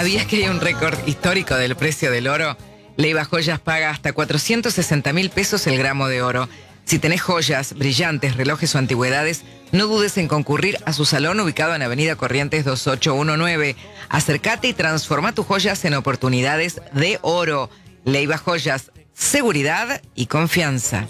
¿Sabías que hay un récord histórico del precio del oro? Leiva Joyas paga hasta 460.000 pesos el gramo de oro. Si tenés joyas, brillantes, relojes o antigüedades, no dudes en concurrir a su salón ubicado en Avenida Corrientes 2819. Acércate y transforma tus joyas en oportunidades de oro. Leiva Joyas, seguridad y confianza.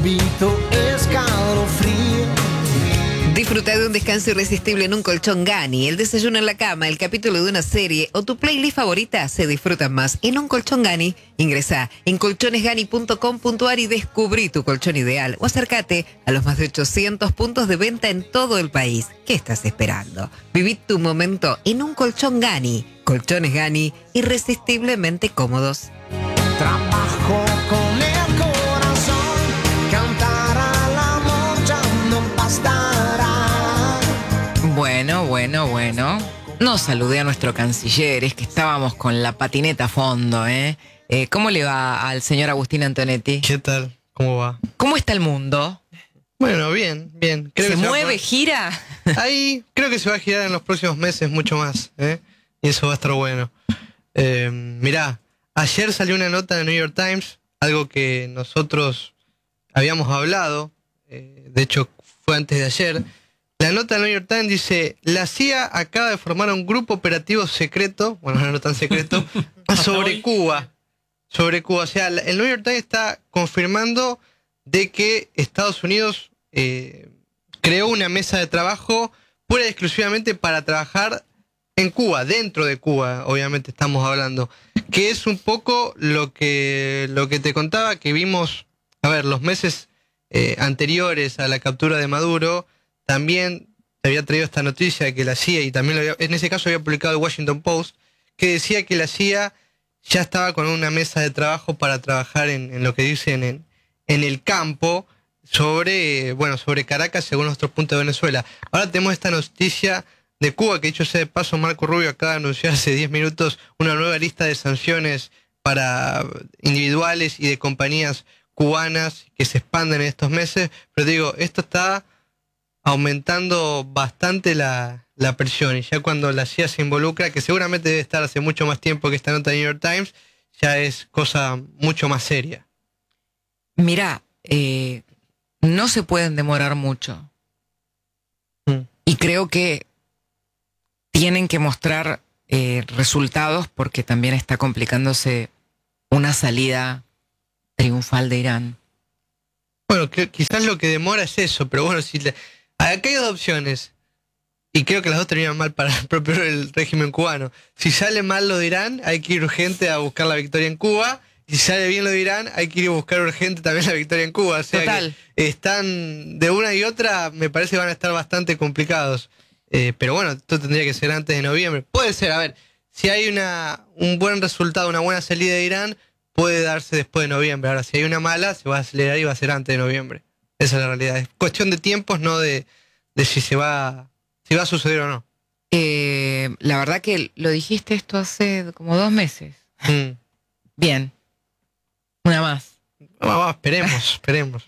Disfruta de un descanso irresistible en un colchón Gani, el desayuno en la cama, el capítulo de una serie o tu playlist favorita se disfrutan más en un colchón Gani. Ingresa en colchonesgani.com.ar y descubrí tu colchón ideal o acércate a los más de 800 puntos de venta en todo el país. ¿Qué estás esperando? Viví tu momento en un colchón Gani. Colchones Gani, irresistiblemente cómodos. Trabajo con el corazón, cantar al amor ya no bastará. Bueno. No saludé a nuestro canciller, es que estábamos con la patineta a fondo, ¿eh? ¿Cómo le va al señor Agustín Antonetti? ¿Qué tal? ¿Cómo va? ¿Cómo está el mundo? Bueno, bien. Creo ¿Se que mueve, gira? Ahí creo que se va a girar en los próximos meses mucho más, ¿eh? Y eso va a estar bueno. Mirá, ayer salió una nota de New York Times, algo que nosotros habíamos hablado, de hecho fue antes de ayer. La nota del New York Times dice: la CIA acaba de formar un grupo operativo secreto, bueno, no tan secreto, sobre Cuba. O sea, el New York Times está confirmando de que Estados Unidos creó una mesa de trabajo pura y exclusivamente para trabajar en Cuba, dentro de Cuba, obviamente estamos hablando, que es un poco lo que te contaba, que vimos, los meses anteriores a la captura de Maduro. También te había traído esta noticia que la CIA, y también en ese caso había publicado el Washington Post, que decía que la CIA ya estaba con una mesa de trabajo para trabajar en lo que dicen en el campo sobre Caracas según nuestro punto de Venezuela. Ahora tenemos esta noticia de Cuba, que dicho sea de paso, Marco Rubio acaba de anunciar hace 10 minutos una nueva lista de sanciones para individuales y de compañías cubanas que se expanden en estos meses. Pero digo, esto está aumentando bastante la presión, y ya cuando la CIA se involucra, que seguramente debe estar hace mucho más tiempo que esta nota de New York Times, ya es cosa mucho más seria. Mirá, no se pueden demorar mucho. Y creo que tienen que mostrar resultados, porque también está complicándose una salida triunfal de Irán. Bueno, quizás lo que demora es eso, pero bueno, acá hay dos opciones, y creo que las dos terminan mal para el régimen cubano. Si sale mal lo de Irán, hay que ir urgente a buscar la victoria en Cuba, y si sale bien lo de Irán, hay que ir a buscar urgente también la victoria en Cuba. O sea, total, que están de una y otra, me parece que van a estar bastante complicados. Pero bueno, esto tendría que ser antes de noviembre. Puede ser, si hay un buen resultado, una buena salida de Irán, puede darse después de noviembre. Ahora, si hay una mala, se va a acelerar y va a ser antes de noviembre. Esa es la realidad. Es cuestión de tiempos, no de si va a suceder o no. la verdad que lo dijiste esto hace como 2 meses. Bien. Una más. Vamos, esperemos.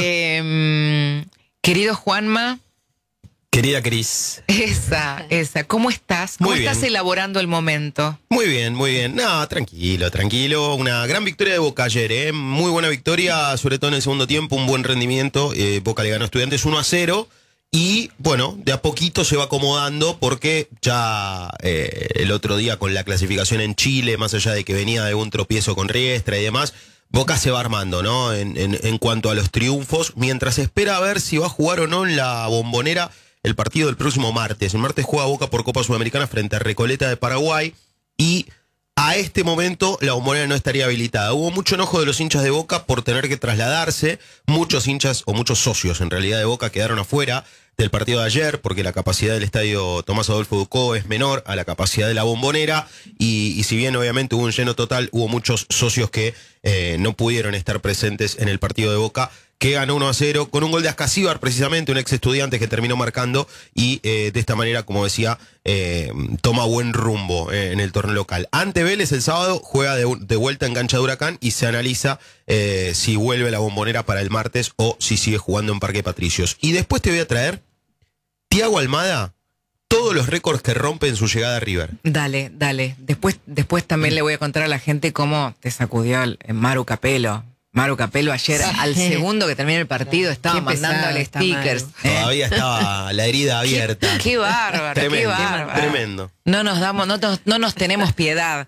Querido Juanma. Querida Cris. Esa. ¿Cómo estás? ¿Cómo estás elaborando el momento? Muy bien. No, tranquilo. Una gran victoria de Boca ayer, ¿eh? Muy buena victoria, sobre todo en el segundo tiempo, un buen rendimiento. Boca le ganó a Estudiantes 1-0. Y bueno, de a poquito se va acomodando, porque ya el otro día con la clasificación en Chile, más allá de que venía de un tropiezo con Riestra y demás, Boca se va armando, ¿no? En cuanto a los triunfos, mientras espera a ver si va a jugar o no en la Bombonera el partido del próximo martes. El martes juega Boca por Copa Sudamericana frente a Recoleta de Paraguay, y a este momento la Bombonera no estaría habilitada. Hubo mucho enojo de los hinchas de Boca por tener que trasladarse. Muchos hinchas, o muchos socios en realidad de Boca, quedaron afuera del partido de ayer, porque la capacidad del estadio Tomás Adolfo Ducó es menor a la capacidad de la Bombonera, y si bien obviamente hubo un lleno total, hubo muchos socios que no pudieron estar presentes en el partido de Boca, que ganó 1-0 con un gol de Ascasíbar, precisamente un ex estudiante que terminó marcando, y de esta manera, como decía, toma buen rumbo en el torneo local. Ante Vélez el sábado juega de vuelta en cancha de Huracán, y se analiza si vuelve la Bombonera para el martes o si sigue jugando en Parque Patricios. Y después te voy a traer Thiago Almada todos los récords que rompe en su llegada a River. Dale. Después también le voy a contar a la gente cómo te sacudió Maru Capello. Maru Capello ayer, al segundo que termina el partido, estaba Qué pesado mandándole está stickers. Maru. Todavía estaba la herida abierta. Qué bárbaro, Tremendo, qué bárbaro. tremendo. No nos tenemos piedad.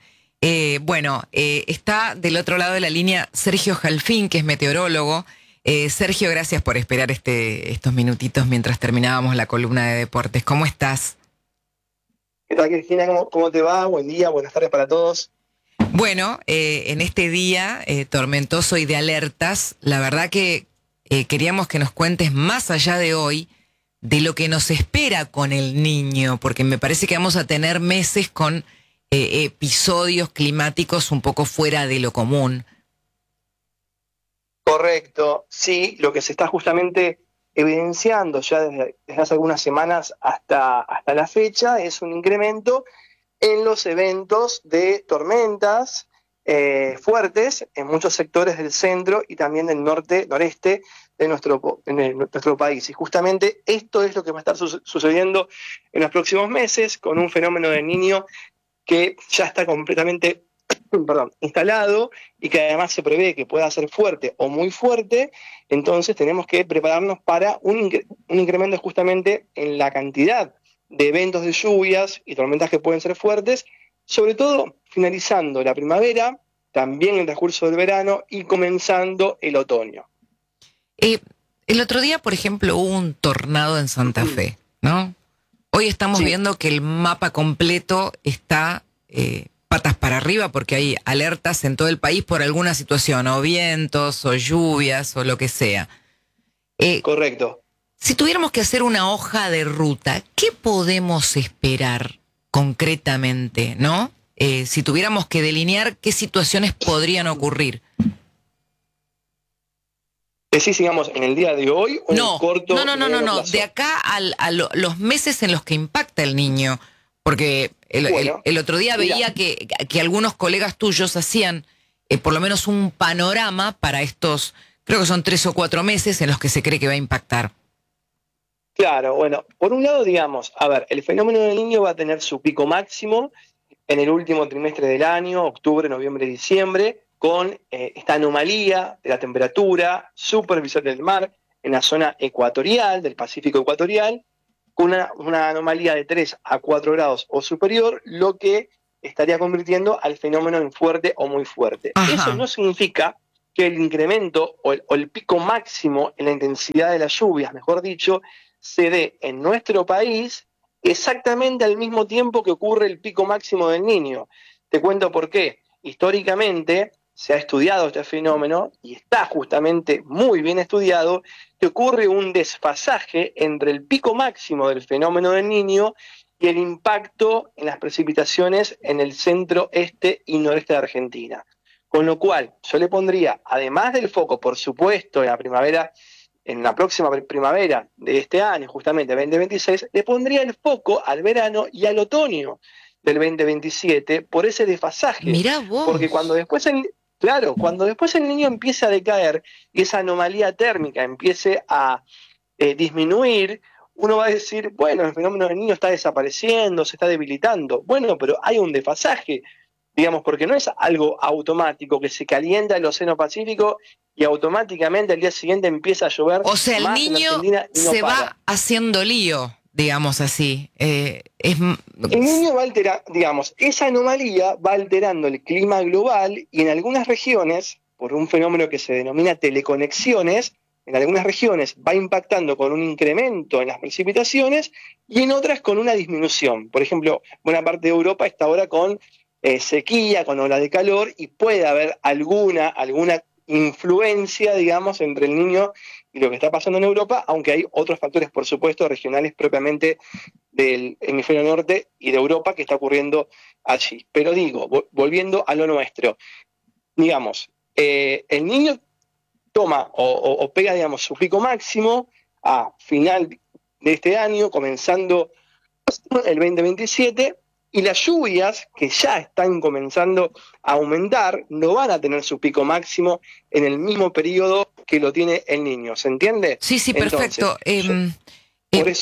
Está del otro lado de la línea Sergio Jalfín, que es meteorólogo. Sergio, gracias por esperar estos minutitos mientras terminábamos la columna de deportes. ¿Cómo estás? ¿Qué tal, Cristina? ¿Cómo te va? Buen día, buenas tardes para todos. Bueno, en este día tormentoso y de alertas, la verdad que queríamos que nos cuentes más allá de hoy de lo que nos espera con el niño, porque me parece que vamos a tener meses con episodios climáticos un poco fuera de lo común. Correcto, sí, lo que se está justamente evidenciando ya desde hace algunas semanas hasta la fecha es un incremento en los eventos de tormentas fuertes en muchos sectores del centro y también del noreste de nuestro país. Y justamente esto es lo que va a estar sucediendo en los próximos meses con un fenómeno del Niño que ya está completamente instalado y que además se prevé que pueda ser fuerte o muy fuerte. Entonces tenemos que prepararnos para un incremento justamente en la cantidad de eventos de lluvias y tormentas que pueden ser fuertes, sobre todo finalizando la primavera, también el transcurso del verano y comenzando el otoño. El otro día, por ejemplo, hubo un tornado en Santa Fe, ¿no? Hoy estamos viendo que el mapa completo está patas para arriba porque hay alertas en todo el país por alguna situación, o vientos, o lluvias, o lo que sea. Correcto. Si tuviéramos que hacer una hoja de ruta, ¿qué podemos esperar concretamente, no? Si tuviéramos que delinear qué situaciones podrían ocurrir. ¿Decís, digamos, en el día de hoy o en el corto? No. De acá a los meses en los que impacta el niño. Porque el otro día veía que algunos colegas tuyos hacían por lo menos un panorama para estos, creo que son 3 o 4 meses en los que se cree que va a impactar. Claro, bueno, por un lado, digamos, a ver, el fenómeno del Niño va a tener su pico máximo en el último trimestre del año, octubre, noviembre, diciembre, con esta anomalía de la temperatura superficial del mar en la zona ecuatorial, del Pacífico ecuatorial, con una anomalía de 3 a 4 grados o superior, lo que estaría convirtiendo al fenómeno en fuerte o muy fuerte. Ajá. Eso no significa que el incremento o el pico máximo en la intensidad de las lluvias, mejor dicho, se dé en nuestro país exactamente al mismo tiempo que ocurre el pico máximo del Niño. Te cuento por qué. Históricamente se ha estudiado este fenómeno y está justamente muy bien estudiado que ocurre un desfasaje entre el pico máximo del fenómeno del Niño y el impacto en las precipitaciones en el centro, este y noreste de Argentina. Con lo cual, yo le pondría, además del foco, por supuesto, en la próxima primavera de este año, justamente 2026, le pondría el foco al verano y al otoño del 2027 por ese desfasaje. Mirá vos. Porque cuando después el Niño empiece a decaer y esa anomalía térmica empiece a disminuir, uno va a decir, bueno, el fenómeno del Niño está desapareciendo, se está debilitando. Bueno, pero hay un desfasaje, digamos, porque no es algo automático que se calienta el Océano Pacífico y automáticamente al día siguiente empieza a llover. O sea, el más en niño Argentina y no se para. va haciendo lío, digamos así. El Niño va a alterar, digamos, esa anomalía va alterando el clima global y en algunas regiones, por un fenómeno que se denomina teleconexiones, en algunas regiones va impactando con un incremento en las precipitaciones y en otras con una disminución. Por ejemplo, buena parte de Europa está ahora con sequía, con olas de calor y puede haber alguna influencia, digamos, entre el Niño y lo que está pasando en Europa, aunque hay otros factores, por supuesto, regionales propiamente del hemisferio norte y de Europa que está ocurriendo allí. Pero digo, volviendo a lo nuestro, digamos, el Niño toma o pega, digamos, su pico máximo a final de este año, comenzando el 2027, y las lluvias, que ya están comenzando a aumentar, no van a tener su pico máximo en el mismo periodo que lo tiene el Niño. ¿Se entiende? Sí, Entonces, perfecto. por eso,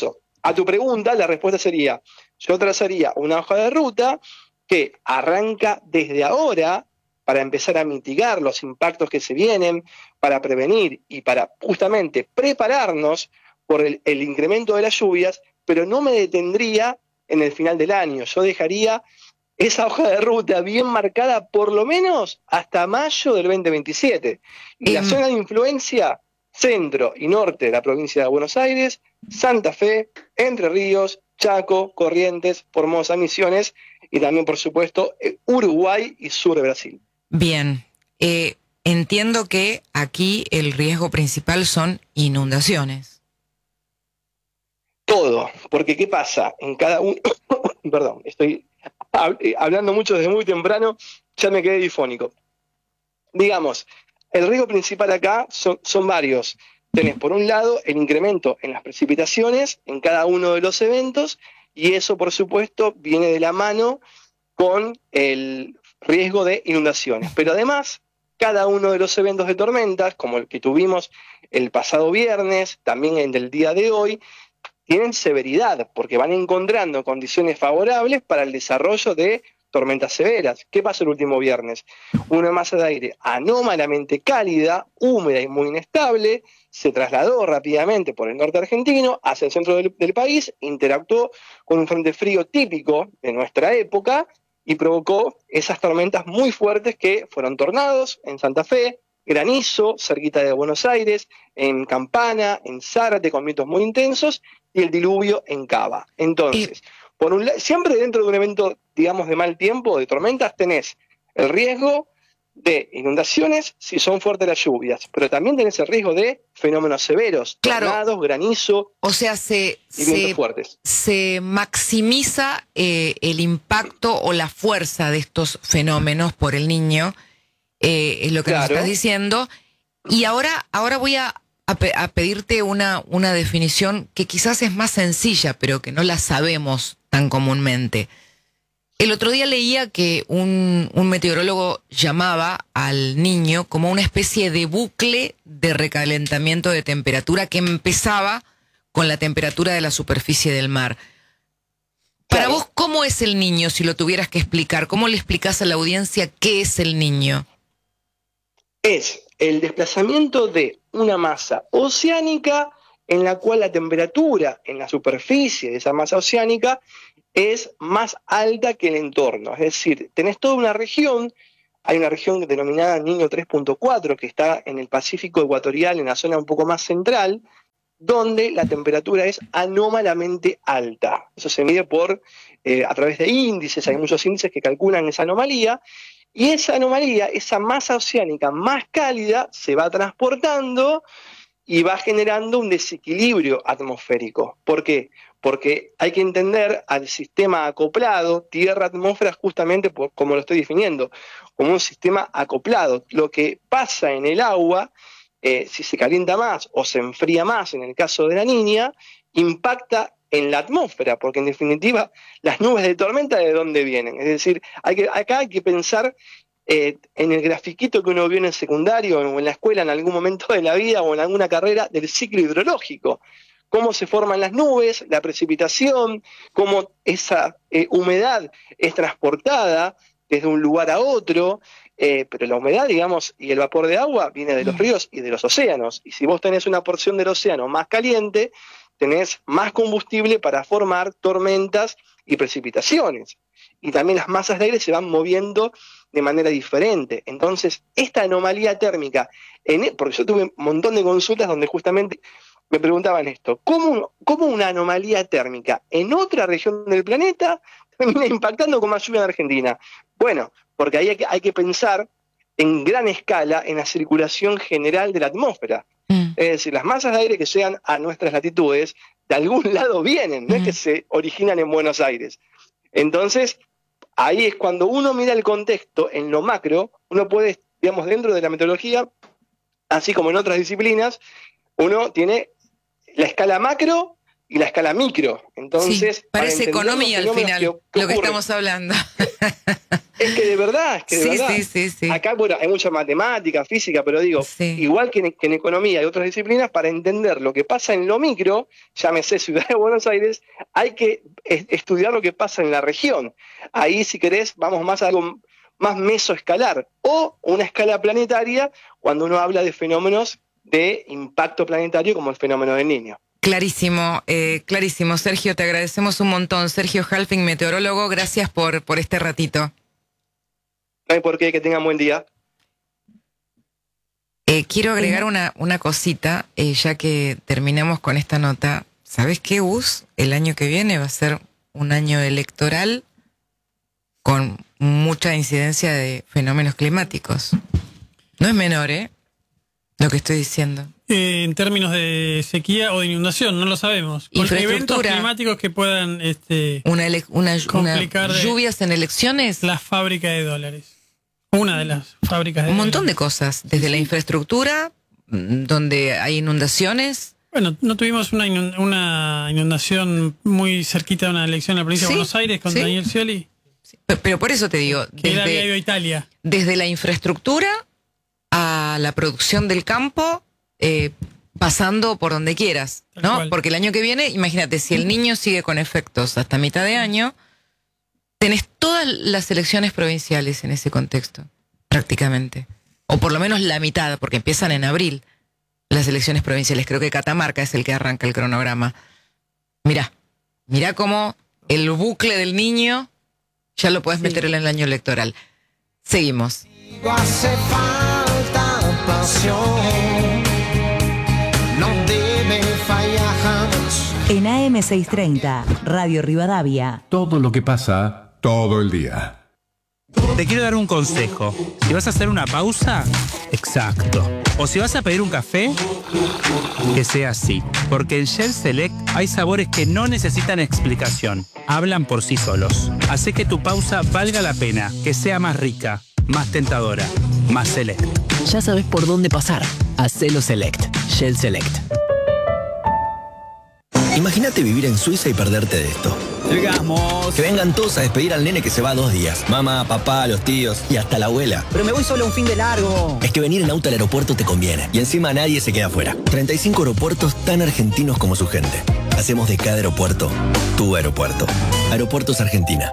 a tu pregunta, la respuesta sería, yo trazaría una hoja de ruta que arranca desde ahora para empezar a mitigar los impactos que se vienen, para prevenir y para justamente prepararnos por el incremento de las lluvias, pero no me detendría en el final del año. Yo dejaría esa hoja de ruta bien marcada por lo menos hasta mayo del 2027. Y la zona de influencia, centro y norte de la provincia de Buenos Aires, Santa Fe, Entre Ríos, Chaco, Corrientes, Formosa, Misiones y también, por supuesto, Uruguay y sur de Brasil. Bien, entiendo que aquí el riesgo principal son inundaciones. Todo, porque ¿qué pasa? En cada uno, perdón, estoy hablando mucho desde muy temprano, ya me quedé difónico. Digamos, el riesgo principal acá son varios. Tenés, por un lado, el incremento en las precipitaciones en cada uno de los eventos, y eso, por supuesto, viene de la mano con el riesgo de inundaciones. Pero además, cada uno de los eventos de tormentas, como el que tuvimos el pasado viernes, también el del día de hoy, tienen severidad, porque van encontrando condiciones favorables para el desarrollo de tormentas severas. ¿Qué pasó el último viernes? Una masa de aire anómalamente cálida, húmeda y muy inestable, se trasladó rápidamente por el norte argentino hacia el centro del país, interactuó con un frente frío típico de nuestra época y provocó esas tormentas muy fuertes que fueron tornados en Santa Fe, granizo cerquita de Buenos Aires, en Campana, en Zárate con vientos muy intensos y el diluvio en Cava. Entonces, por un siempre dentro de un evento, digamos, de mal tiempo, de tormentas, tenés el riesgo de inundaciones si son fuertes las lluvias, pero también tenés el riesgo de fenómenos severos, tornados, granizo, o sea, y vientos fuertes. Se maximiza el impacto o la fuerza de estos fenómenos por el niño, es lo que nos estás diciendo. Y ahora voy a pedirte una definición que quizás es más sencilla, pero que no la sabemos tan comúnmente. El otro día leía que un meteorólogo llamaba al niño como una especie de bucle de recalentamiento de temperatura que empezaba con la temperatura de la superficie del mar. Para vos, ¿cómo es el niño, si lo tuvieras que explicar? ¿Cómo le explicás a la audiencia qué es el niño? Es el desplazamiento de una masa oceánica en la cual la temperatura en la superficie de esa masa oceánica es más alta que el entorno. Es decir, tenés toda una región, hay una región denominada Niño 3.4 que está en el Pacífico ecuatorial, en la zona un poco más central, donde la temperatura es anómalamente alta. Eso se mide a través de índices, hay muchos índices que calculan esa anomalía, y esa anomalía, esa masa oceánica más cálida, se va transportando y va generando un desequilibrio atmosférico. ¿Por qué? Porque hay que entender al sistema acoplado, tierra-atmósfera, justamente como lo estoy definiendo, como un sistema acoplado. Lo que pasa en el agua, si se calienta más o se enfría más, en el caso de la niña, impacta en la atmósfera, porque en definitiva las nubes de tormenta, ¿de dónde vienen? Es decir, acá hay que pensar en el grafiquito que uno vio en el secundario o en la escuela en algún momento de la vida o en alguna carrera del ciclo hidrológico. Cómo se forman las nubes, la precipitación, cómo esa humedad es transportada desde un lugar a otro, pero la humedad, digamos, y el vapor de agua viene de los ríos y de los océanos. Y si vos tenés una porción del océano más caliente, tenés más combustible para formar tormentas y precipitaciones. Y también las masas de aire se van moviendo de manera diferente. Entonces, esta anomalía térmica, porque yo tuve un montón de consultas donde justamente me preguntaban esto, ¿cómo una anomalía térmica en otra región del planeta termina impactando con más lluvia en Argentina? Bueno, porque ahí hay que pensar en gran escala en la circulación general de la atmósfera. Es decir, las masas de aire que llegan a nuestras latitudes, de algún lado vienen, no es que se originan en Buenos Aires. Entonces, ahí es cuando uno mira el contexto en lo macro, uno puede, digamos, dentro de la meteorología, así como en otras disciplinas, uno tiene la escala macro y la escala micro. Entonces, sí, parece economía al final, lo que estamos hablando. Es que de verdad, Sí. Acá, bueno, hay mucha matemática, física, pero digo, igual que en economía y otras disciplinas, para entender lo que pasa en lo micro, llámese Ciudad de Buenos Aires, hay que estudiar lo que pasa en la región. Ahí, si querés, vamos más a algo más mesoescalar, o una escala planetaria, cuando uno habla de fenómenos de impacto planetario, como el fenómeno del Niño. Clarísimo, clarísimo. Sergio, te agradecemos un montón. Sergio Halfing, meteorólogo, gracias por este ratito. No hay por qué, que tengan buen día. Quiero agregar una cosita, ya que terminamos con esta nota. ¿Sabes qué, Gus? El año que viene va a ser un año electoral con mucha incidencia de fenómenos climáticos. No es menor, lo que estoy diciendo. En términos de sequía o de inundación, no lo sabemos. Con eventos climáticos que puedan complicar lluvias en elecciones. La fábrica de dólares. Una de las fábricas de dólares. Un montón de cosas. Desde la infraestructura, donde hay inundaciones. Bueno, ¿no tuvimos una inundación muy cerquita de una elección en la provincia de Buenos Aires con Daniel Scioli? Sí. Pero por eso te digo, que él había ido a Italia. Desde la infraestructura a la producción del campo, pasando por donde quieras, ¿no? Porque el año que viene, imagínate, si el Niño sigue con efectos hasta mitad de año, tenés todas las elecciones provinciales en ese contexto, prácticamente. O por lo menos la mitad, porque empiezan en abril las elecciones provinciales. Creo que Catamarca es el que arranca el cronograma. Mirá cómo el bucle del Niño ya lo puedes meter en el año electoral. Seguimos. Hace falta pasión, no debe fallar jamás. En AM630, Radio Rivadavia. Todo lo que pasa todo el día. Te quiero dar un consejo. Si vas a hacer una pausa, exacto. O si vas a pedir un café, que sea así. Porque en Shell Select hay sabores que no necesitan explicación. Hablan por sí solos. Hace que tu pausa valga la pena, que sea más rica, más tentadora, más select. Ya sabes por dónde pasar. Hacelo Select. Shell Select. Imagínate vivir en Suiza y perderte de esto. Llegamos. Que vengan todos a despedir al nene que se va 2 días. Mamá, papá, los tíos y hasta la abuela. Pero me voy solo un fin de largo. Es que venir en auto al aeropuerto te conviene. Y encima nadie se queda afuera. 35 aeropuertos tan argentinos como su gente. Hacemos de cada aeropuerto tu aeropuerto. Aeropuertos Argentina.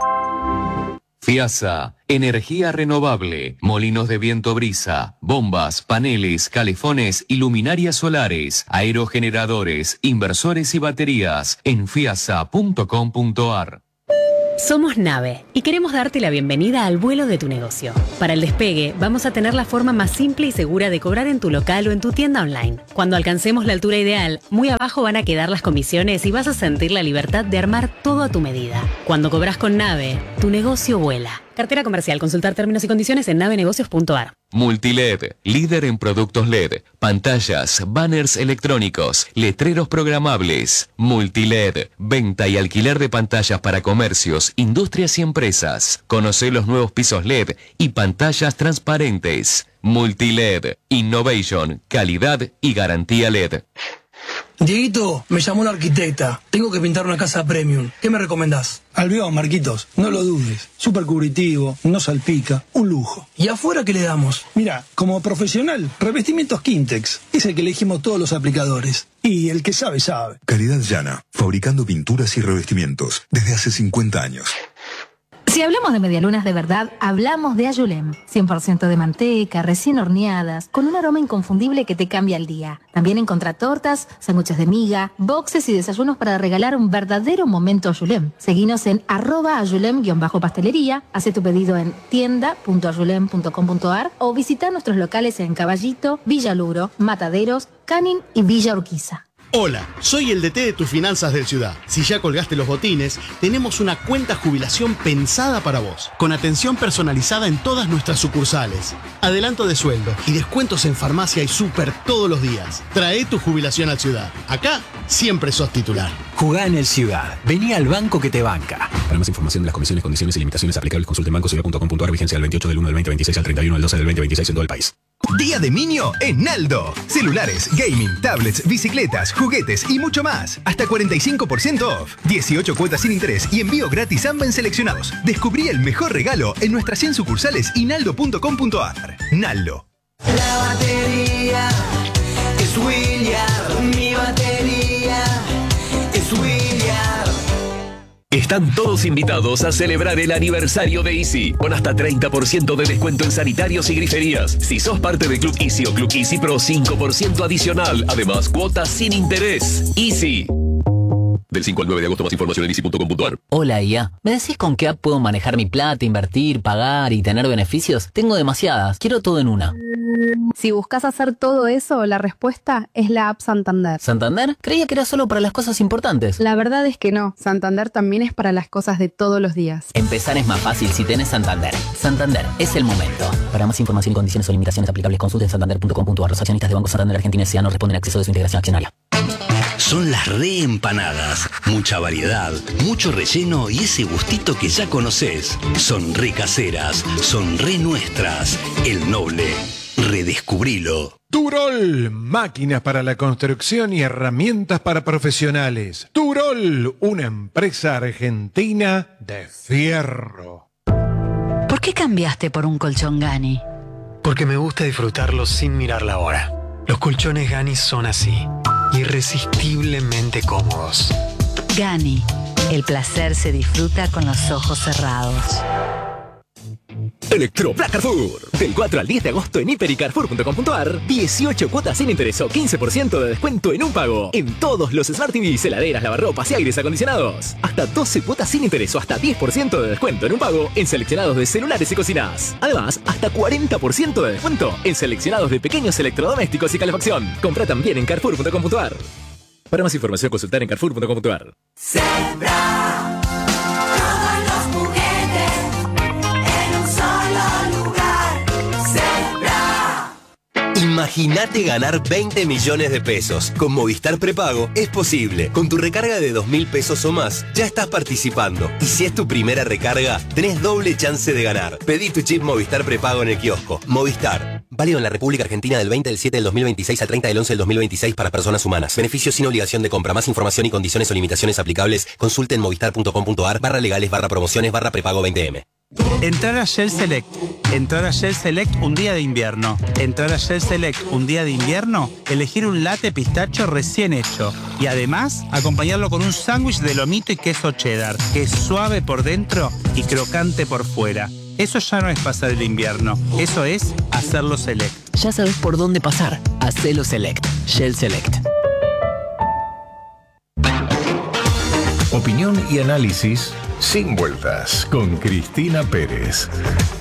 FIASA, energía renovable, molinos de viento brisa, bombas, paneles, calefones y luminarias solares, aerogeneradores, inversores y baterías en fiasa.com.ar. Somos Nave y queremos darte la bienvenida al vuelo de tu negocio. Para el despegue, vamos a tener la forma más simple y segura de cobrar en tu local o en tu tienda online. Cuando alcancemos la altura ideal, muy abajo van a quedar las comisiones y vas a sentir la libertad de armar todo a tu medida. Cuando cobras con Nave, tu negocio vuela. Cartera comercial. Consultar términos y condiciones en navenegocios.ar. Multiled, líder en productos LED, pantallas, banners electrónicos, letreros programables. Multiled, venta y alquiler de pantallas para comercios, industrias y empresas. Conoce los nuevos pisos LED y pantallas transparentes. Multiled, innovation, calidad y garantía LED. Dieguito, me llamó una arquitecta. Tengo que pintar una casa premium. ¿Qué me recomendás? Albión, Marquitos. No lo dudes. Súper cubritivo, no salpica. Un lujo. ¿Y afuera qué le damos? Mira, como profesional, revestimientos Quintex. Es el que elegimos todos los aplicadores. Y el que sabe, sabe. Calidad llana. Fabricando pinturas y revestimientos. Desde hace 50 años. Si hablamos de medialunas de verdad, hablamos de Ayulem. 100% de manteca, recién horneadas, con un aroma inconfundible que te cambia el día. También encontrá tortas, sándwiches de miga, boxes y desayunos para regalar un verdadero momento Ayulem. Seguinos en @ayulem_pastelería, hace tu pedido en tienda.ayulem.com.ar o visita nuestros locales en Caballito, Villa Luro, Mataderos, Canin y Villa Urquiza. Hola, soy el DT de tus finanzas del Ciudad. Si ya colgaste los botines, tenemos una cuenta jubilación pensada para vos, con atención personalizada en todas nuestras sucursales, adelanto de sueldo y descuentos en farmacia y súper todos los días. Trae tu jubilación al Ciudad. Acá siempre sos titular. Jugá en el Ciudad. Vení al banco que te banca. Para más información de las comisiones, condiciones y limitaciones aplicables, consulte en bancociudad.com.ar. Vigencia del 28 del 1 del 2026 al 31 del 12 del 2026 en todo el país. Día de Niño en Naldo. Celulares, gaming, tablets, bicicletas, juguetes y mucho más. Hasta 45% off. 18 cuotas sin interés y envío gratis a en seleccionados. Descubrí el mejor regalo en nuestras 100 sucursales y naldo.com.ar. Naldo. La batería es William, mi batería es William. Están todos invitados a celebrar el aniversario de Easy, con hasta 30% de descuento en sanitarios y griferías. Si sos parte de Club Easy o Club Easy Pro, 5% adicional. Además, cuotas sin interés. Easy. Del 5 al 9 de agosto, más información en easy.com.ar. Hola, IA. ¿Me decís con qué app puedo manejar mi plata, invertir, pagar y tener beneficios? Tengo demasiadas. Quiero todo en una. Si buscas hacer todo eso, la respuesta es la app Santander. ¿Santander? Creía que era solo para las cosas importantes. La verdad es que no. Santander también es para las cosas de todos los días. Empezar es más fácil si tenés Santander. Santander, es el momento. Para más información y condiciones o limitaciones aplicables, consulten santander.com.ar. Los accionistas de Banco Santander Argentina S.A. no responden a acceso de su integración accionaria. Son las reempanadas. Mucha variedad, mucho relleno y ese gustito que ya conoces. Son re caseras, son re nuestras. El Noble. Redescubrilo. Turol, máquinas para la construcción y herramientas para profesionales. Turol, una empresa argentina de fierro. ¿Por qué cambiaste por un colchón Gani? Porque me gusta disfrutarlo sin mirar la hora. Los colchones Gani son así, irresistiblemente cómodos. Gani, el placer se disfruta con los ojos cerrados. Electro Black Carrefour. Del 4 al 10 de agosto en hiper y carrefour.com.ar. 18 cuotas sin interés o 15% de descuento en un pago. En todos los Smart TVs, heladeras, lavarropas y aires acondicionados. Hasta 12 cuotas sin interés o hasta 10% de descuento en un pago en seleccionados de celulares y cocinas. Además, hasta 40% de descuento en seleccionados de pequeños electrodomésticos y calefacción. Compra también en carrefour.com.ar. Para más información, consultar en carrefour.com.ar. Imagínate ganar 20 millones de pesos. Con Movistar Prepago es posible. Con tu recarga de 2.000 pesos o más, ya estás participando. Y si es tu primera recarga, tenés doble chance de ganar. Pedí tu chip Movistar Prepago en el kiosco. Movistar. Válido en la República Argentina del 20 del 7 del 2026 al 30 del 11 del 2026 para personas humanas. Beneficios sin obligación de compra. Más información y condiciones o limitaciones aplicables, consulte en movistar.com.ar/legales/prepago 20M. Entrar a Shell Select. Entrar a Shell Select un día de invierno. Entrar a Shell Select un día de invierno, elegir un latte pistacho recién hecho. Y además, acompañarlo con un sándwich de lomito y queso cheddar, que es suave por dentro y crocante por fuera. Eso ya no es pasar el invierno, eso es hacerlo Select. Ya sabes por dónde pasar. Hacelo Select. Shell Select. Opinión y análisis sin vueltas con Cristina Pérez.